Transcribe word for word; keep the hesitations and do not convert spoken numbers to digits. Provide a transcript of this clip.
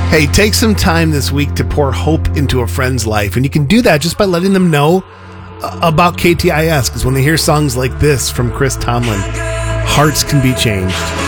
Hey, take some time this week to pour hope into a friend's life. And you can do that just by letting them know uh, about K T I S. Because when they hear songs like this from Chris Tomlin, hearts can be changed.